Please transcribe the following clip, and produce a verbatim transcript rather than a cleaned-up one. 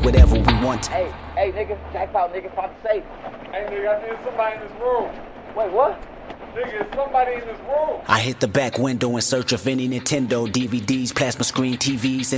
whatever we want. Hey, hey, nigga, jackpot, nigga, find the safe. Hey, nigga, I think somebody in this room. Wait, what? Nigga, it's somebody in this room. I hit the back window in search of any Nintendo D V Ds, plasma screen T Vs,